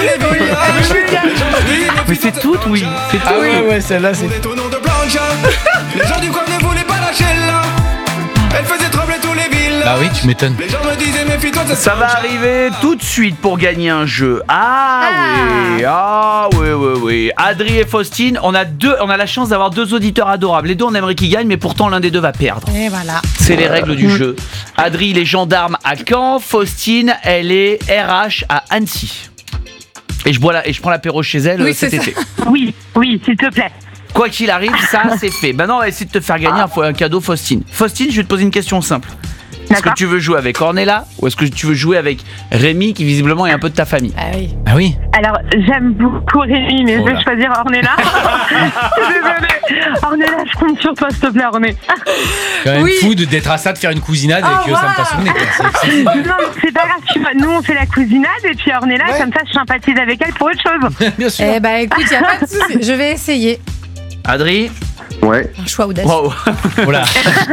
Mais c'est tout, oui. C'est tout. Ah ouais, celle-là, c'est. Les gens du coin ne voulaient pas lâcher là. Elle faisait trembler tous les villes. Bah oui, tu m'étonnes. Les gens me disaient méfie-toi de Ça va arriver tout de suite pour gagner un jeu. Oui. Adri et Faustine, on a la chance d'avoir deux auditeurs adorables. Les deux, on aimerait qu'ils gagnent, mais pourtant l'un des deux va perdre. Et voilà. C'est les règles du jeu. Adri, il est gendarme à Caen. Faustine, elle est RH à Annecy. Et je prends l'apéro chez elle cet été. Oui, s'il te plaît. Quoi qu'il arrive, ça c'est fait. Maintenant, on va essayer de te faire gagner un cadeau, Faustine. Faustine, je vais te poser une question simple. Est-ce que tu veux jouer avec Ornella ou est-ce que tu veux jouer avec Rémi qui visiblement est un peu de ta famille? Ah oui. Ah oui. Alors, j'aime beaucoup Rémi, mais je vais choisir Ornella. Désolée. Ornella, je compte sur toi, s'il te plaît, Orné. Quand même fou d'être à ça, de faire une cousinade et que ça me passe au nez. Non, mais c'est pas grave, nous on fait la cousinade et puis Ornella, comme ça je sympathise avec elle pour autre chose. Bien sûr. Eh bah écoute, y a pas de souci. Je vais essayer. Adri? Ouais. Un choix audacieux. Wow. Voilà.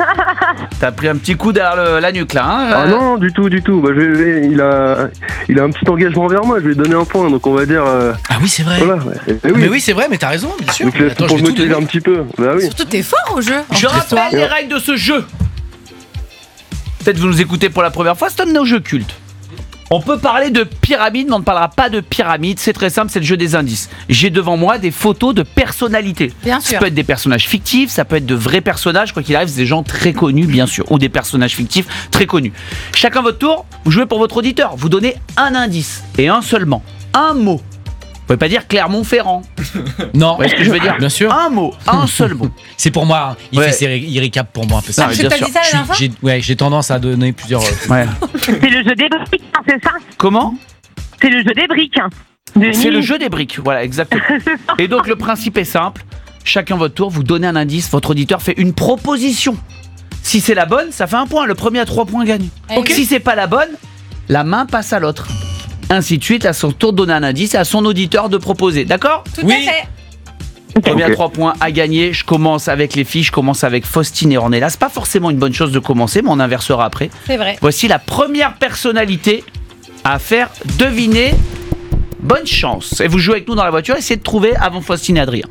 T'as pris un petit coup derrière la nuque là, hein? Ah non, du tout. Bah, il a un petit engagement envers moi, je vais lui donner un point, donc on va dire. Ah oui, c'est vrai. Voilà. Mais oui, c'est vrai, mais t'as raison, bien sûr. Donc là, Attends, pour je me vais tout motiver donner. un petit peu. Bah oui. Surtout, t'es fort au jeu. Je rappelle les règles de ce jeu. Peut-être vous nous écoutez pour la première fois, c'est un de nos jeux cultes. On peut parler de pyramide, mais on ne parlera pas de pyramide. C'est très simple, c'est le jeu des indices. J'ai devant moi des photos de personnalités. Bien Ça sûr. peut être des personnages fictifs, ça peut être de vrais personnages. Quoi qu'il arrive, c'est des gens très connus, bien sûr, ou des personnages fictifs très connus. Chacun votre tour, vous jouez pour votre auditeur. Vous donnez un indice, et un seulement. Un mot. Vous pouvez pas dire Clermont-Ferrand. Non. Vous voyez ce que je veux dire? Bien sûr. Un mot, un seul mot. C'est pour moi. Ouais. Il récap pour moi un peu ça. Ah, Je bien t'ai sûr. dit ça la dernière fois. J'ai tendance à donner plusieurs. Ouais. C'est le jeu des briques, hein, c'est ça? Comment? C'est le jeu des briques. C'est le jeu des briques, voilà, exactement. Et donc le principe est simple, chacun votre tour, vous donnez un indice, votre auditeur fait une proposition. Si c'est la bonne, ça fait un point, le premier à 3 points gagne. Ok. Si c'est pas la bonne, la main passe à l'autre. Ainsi de suite, à son tour de donner un indice et à son auditeur de proposer, d'accord? Tout à fait. Premier à 3 points à gagner, je commence avec les filles, je commence avec Faustine et Ornella. C'est pas forcément une bonne chose de commencer, mais on inversera après. C'est vrai. Voici la première personnalité à faire deviner. Bonne chance. Et vous jouez avec nous dans la voiture, essayez de trouver avant Faustine et Adrien.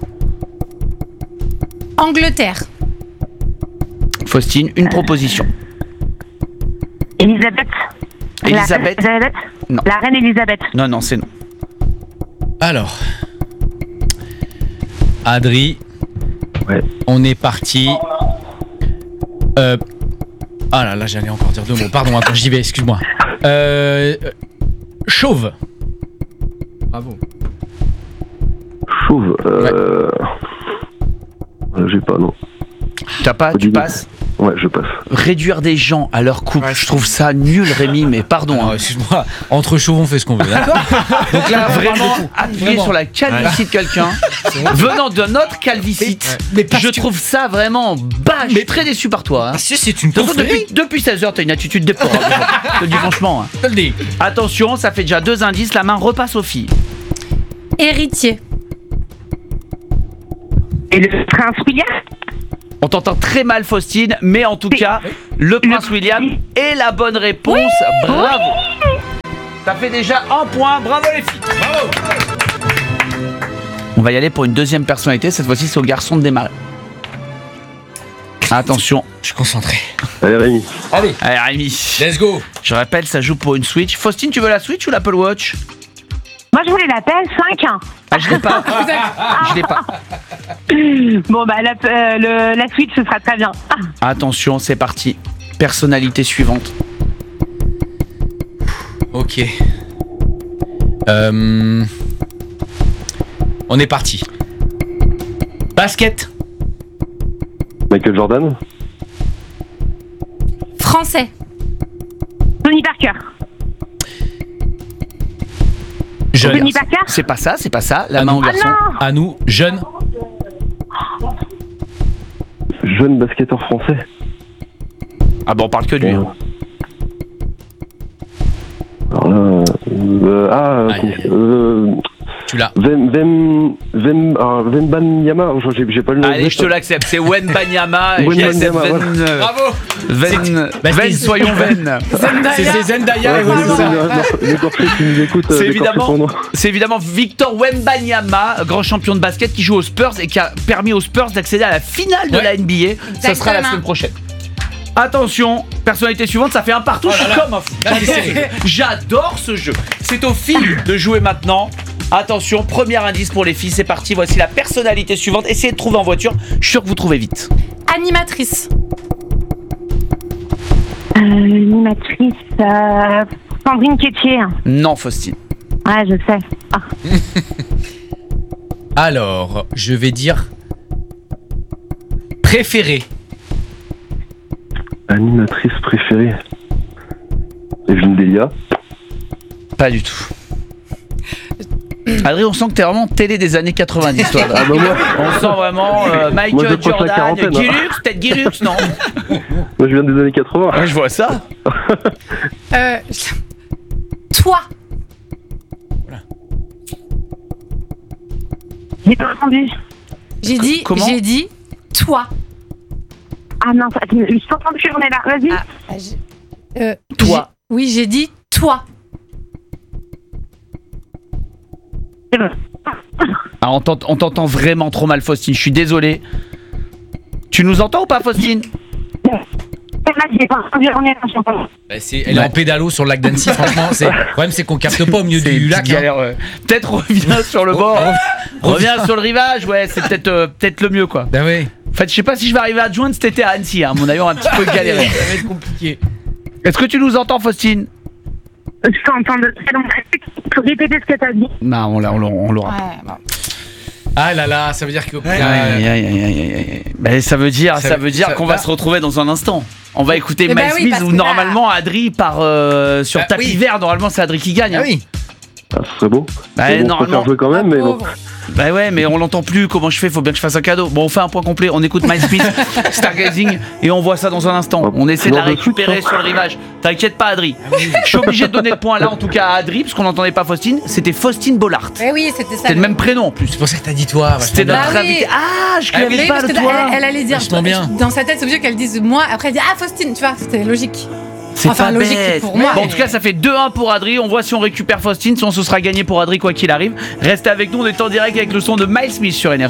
Angleterre. Faustine, une proposition. Elisabeth. Elisabeth. Elisabeth. Non. La reine Elisabeth. Non, c'est non. Alors. Adri. Ouais. On est parti. Ah là, j'allais encore dire 2 mots. Pardon, attends, j'y vais, excuse-moi. Chauve. Bravo. Chauve. J'ai pas, non. T'as pas, tu passes. Ouais, je passe. Réduire des gens à leur couple, je trouve ça nul, Rémi, mais pardon. Non, excuse-moi, entre chauves, on fait ce qu'on veut, d'accord? Donc là, Vraiment, appuyer sur la calvitie de quelqu'un, venant de notre calvicite, mais je trouve ça vraiment bas. Je suis très déçu par toi. Hein. Ah, c'est une Surtout confrérie. depuis 16h, t'as une attitude déplorable. Je te le dis franchement. Hein. Je te le dis. Attention, ça fait déjà 2 indices, la main repasse aux filles. Héritier. Et le prince William. On t'entend très mal, Faustine, mais en tout cas, le prince William est la bonne réponse. Bravo. Ça fait déjà 1 point. Bravo les filles. Bravo. On va y aller pour une deuxième personnalité. Cette fois-ci, c'est au garçon de démarrer. Attention. Je suis concentré. Allez, Rémi. Allez, Allez, Rémi. let's go. Je rappelle, ça joue pour une Switch. Faustine, tu veux la Switch ou l'Apple Watch? Moi je voulais la PS5. Ah, je l'ai pas. Je l'ai pas. Bon bah la suite ce sera très bien. Attention, c'est parti. Personnalité suivante. Ok. On est parti. Basket. Michael Jordan. Français. Tony Parker. Jeune. Tony Parker. C'est pas ça. La Ah main non. au garçon. À nous, jeune. Jeune basketteur français. Ah bon, on parle que de lui. Hein. Alors là. Aïe, aïe, aïe. Tu l'as. Wembanyama, j'ai pas le nom. Allez, je te l'accepte, c'est Wembanyama. Wembanyama, Bravo. Soyons Ven. C'est Zendaya. et voilà, c'est ça. Les Corses qui nous écoutent, C'est évidemment Victor Wembanyama, grand champion de basket qui joue aux Spurs et qui a permis aux Spurs d'accéder à la finale de la NBA. Ça sera la semaine prochaine. Attention, personnalité suivante, ça fait un partout. Je suis comme un fou. J'adore ce jeu. C'est aux filles de jouer maintenant. Attention, premier indice pour les filles, c'est parti. Voici la personnalité suivante. Essayez de trouver en voiture. Je suis sûr que vous trouvez vite. Animatrice. Animatrice. Sandrine Quétier. Non, Faustine. Ouais, je sais. Alors, je vais dire préférée. Animatrice préférée. Evelyne Delia. Pas du tout. Adrien, on sent que t'es vraiment télé des années 90, toi. Ah bah moi, On sent vraiment Michael Moi, je pense à la Jordan, quarantaine, hein. Guilux, peut-être Guilux, non? moi je viens des années 80. Ouais, je vois ça. Toi. J'ai pas entendu. J'ai dit. Comment J'ai dit toi. Ah non, je suis pas entendu, on est là. Vas-y. Toi. Oui, j'ai dit toi. C'est bon. Ah, on t'entend vraiment trop mal, Faustine. Je suis désolé. Tu nous entends ou pas, Faustine? Là, j'ai pas entendu, on est là, j'entends. Elle est en pédalo sur le lac d'Annecy, franchement. Le problème, c'est qu'on capte pas au milieu du lac. Galère, Peut-être reviens sur le bord. Reviens sur le rivage, ouais, c'est peut-être le mieux, quoi. Ben oui. En fait, je sais pas si je vais arriver à te joindre cet été à Annecy, hein. À mon avis, on va un petit peu galérer. Ça va être compliqué. Est-ce que tu nous entends, Faustine? Je t'entends de très loin. Est-ce que tu peux répéter ce que t'as dit? Non, on l'aura. Ouais, bon. Ah là là, ça veut dire que. Aïe. Ben, ça veut dire qu'on va se retrouver dans un instant. On va écouter Eh ben Miles oui, Smith parce où que là- normalement Adri part sur tapis vert. Normalement, c'est Adri qui gagne. Ah hein. oui. Ah, ce serait beau. Bah, Mais bon, normalement. faut faire jouer quand même, mais bon. Pauvre. Bah ouais, mais on l'entend plus. Comment je fais? Faut bien que je fasse un cadeau. Bon, on fait un point complet. On écoute Miles Smith, Stargazing, et on voit ça dans un instant. On essaie de la récupérer sur le rivage. T'inquiète pas, Adri. Je suis obligé de donner le point là, en tout cas à Adri, parce qu'on n'entendait pas Faustine. C'était Faustine Bollard. Eh oui, c'était ça. C'était le même prénom en plus. C'est pour ça que t'as dit toi. C'était vachement notre Bah oui. invité. Ah, je n'avais Mais pas parce le que toi. elle allait dire. Vachement bien. Dans sa tête, c'est obligé qu'elle dise moi. Après, elle dit ah Faustine, tu vois, c'était logique. C'est Enfin, pas logique bête. pour moi. Bon, en tout cas, ça fait 2-1 pour Adri. On voit si on récupère Faustine, sinon ce sera gagné pour Adri quoi qu'il arrive. Restez avec nous, on est en direct avec le son de Miles Smith sur Énergie.